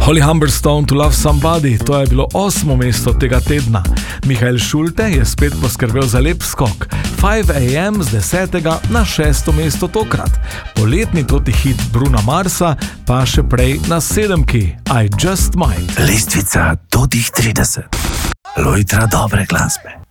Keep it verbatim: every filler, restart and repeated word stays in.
Holly Humberstone to Love Somebody, to je bilo osmo mesto tega tedna. Mihael Schulte je spet poskrbel za lep skok. five a m z desetega na šesto mesto tokrat. Poletni toti hit Bruna Marsa pa še prej na sedemki, I Just Might. Lestvica totih trideset. Lojtra dobre glasbe.